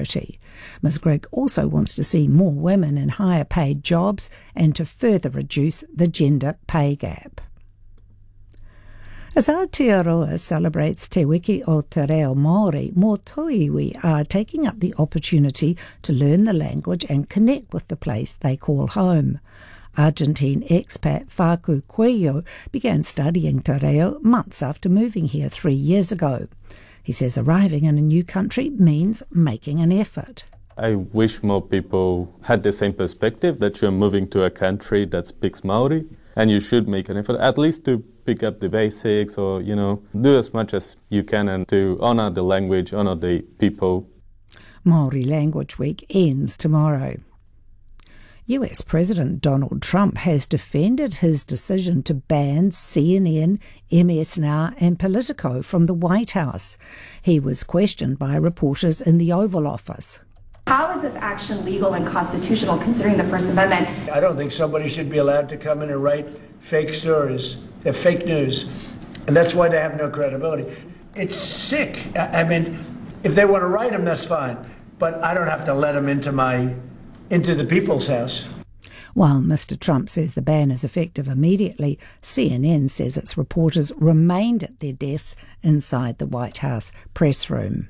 parity. Ms Grigg also wants to see more women in higher paid jobs and to further reduce the gender pay gap. As Aotearoa celebrates Te Wiki o Te Reo Māori, more Toiwi are taking up the opportunity to learn the language and connect with the place they call home. Argentine expat Faku Cuello began studying Te Reo months after moving here 3 years ago. He says arriving in a new country means making an effort. I wish more people had the same perspective that you're moving to a country that speaks Māori, and you should make an effort at least to pick up the basics or, do as much as you can and to honour the language, honour the people. Māori Language Week ends tomorrow. US President Donald Trump has defended his decision to ban CNN, MS Now and Politico from the White House. He was questioned by reporters in the Oval Office. How is this action legal and constitutional considering the First Amendment? I don't think somebody should be allowed to come in and write fake stories. They're fake news. And that's why they have no credibility. It's sick. I mean, if they want to write them, that's fine. But I don't have to let them into the people's house. While Mr Trump says the ban is effective immediately, CNN says its reporters remained at their desks inside the White House press room.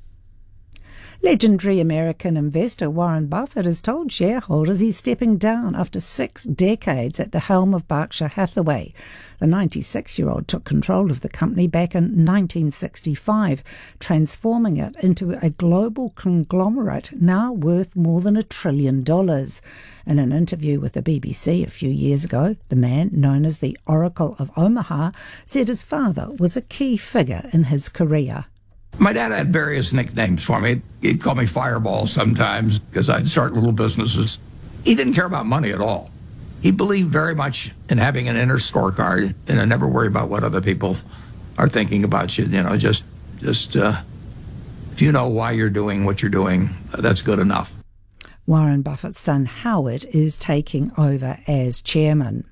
Legendary American investor Warren Buffett has told shareholders he's stepping down after 6 decades at the helm of Berkshire Hathaway. The 96-year-old took control of the company back in 1965, transforming it into a global conglomerate now worth more than $1 trillion. In an interview with the BBC a few years ago, the man, known as the Oracle of Omaha, said his father was a key figure in his career. My dad had various nicknames for me. He'd call me Fireball sometimes because I'd start little businesses. He didn't care about money at all. He believed very much in having an inner scorecard and never worry about what other people are thinking about you. Just if you know why you're doing what you're doing, that's good enough. Warren Buffett's son Howard is taking over as chairman.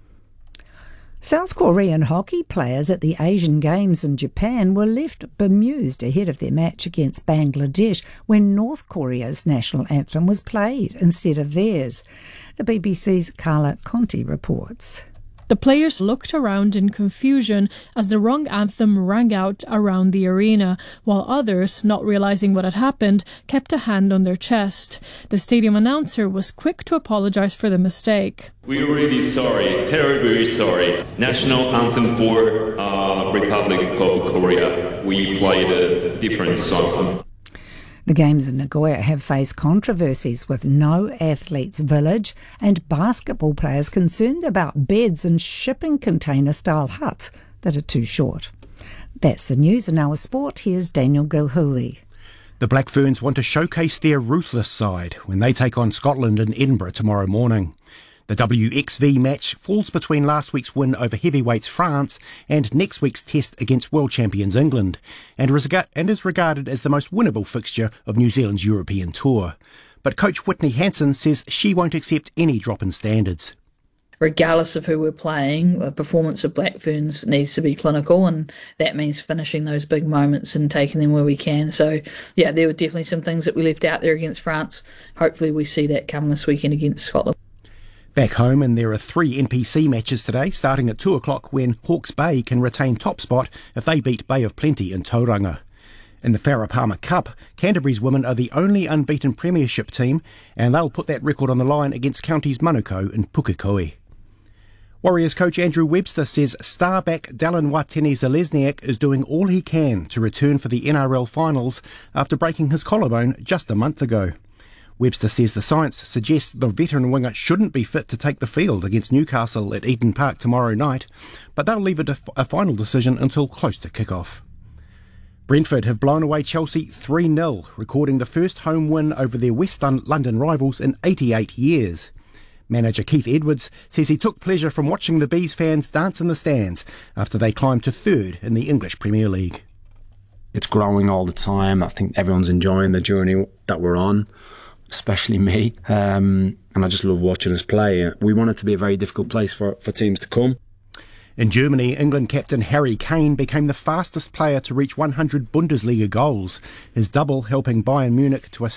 South Korean hockey players at the Asian Games in Japan were left bemused ahead of their match against Bangladesh when North Korea's national anthem was played instead of theirs. The BBC's Carla Conti reports. The players looked around in confusion as the wrong anthem rang out around the arena, while others, not realizing what had happened, kept a hand on their chest. The stadium announcer was quick to apologize for the mistake. We're really sorry, terribly sorry. National anthem for Republic of Korea. We played a different song. The Games in Nagoya have faced controversies with no athletes' village and basketball players concerned about beds and shipping container-style huts that are too short. That's the news, and now with sport, here's Daniel Gilhooly. The Black Ferns want to showcase their ruthless side when they take on Scotland in Edinburgh tomorrow morning. The WXV match falls between last week's win over heavyweights France and next week's test against world champions England, and is regarded as the most winnable fixture of New Zealand's European tour. But coach Whitney Hansen says she won't accept any drop in standards. Regardless of who we're playing, the performance of Black Ferns needs to be clinical, and that means finishing those big moments and taking them where we can. So, yeah, there were definitely some things that we left out there against France. Hopefully we see that come this weekend against Scotland. Back home, and there are 3 NPC matches today, starting at 2 o'clock when Hawke's Bay can retain top spot if they beat Bay of Plenty in Tauranga. In the Farah Palmer Cup, Canterbury's women are the only unbeaten premiership team, and they'll put that record on the line against Counties Manukau and Pukekohe. Warriors coach Andrew Webster says star back Dallin Watene-Zelezniak is doing all he can to return for the NRL finals after breaking his collarbone just a month ago. Webster says the science suggests the veteran winger shouldn't be fit to take the field against Newcastle at Eden Park tomorrow night, but they'll leave it a final decision until close to kick-off. Brentford have blown away Chelsea 3-0, recording the first home win over their West London rivals in 88 years. Manager Keith Edwards says he took pleasure from watching the Bees fans dance in the stands after they climbed to 3rd in the English Premier League. It's growing all the time. I think everyone's enjoying the journey that we're on, especially me, and I just love watching us play. We want it to be a very difficult place for teams to come. In Germany, England captain Harry Kane became the fastest player to reach 100 Bundesliga goals, his double helping Bayern Munich to a